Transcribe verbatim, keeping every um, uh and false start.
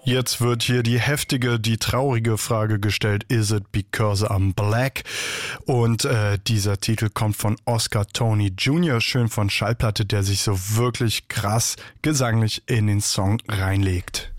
Jetzt wird hier die heftige, die traurige Frage gestellt, is it because I'm black? Und äh, dieser Titel kommt von Oscar Tony Junior, schön von Schallplatte, der sich so wirklich krass gesanglich in den Song reinlegt.